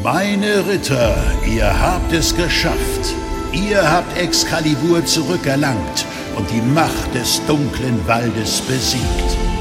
Meine Ritter, ihr habt es geschafft. Ihr habt Excalibur zurückerlangt und die Macht des dunklen Waldes besiegt.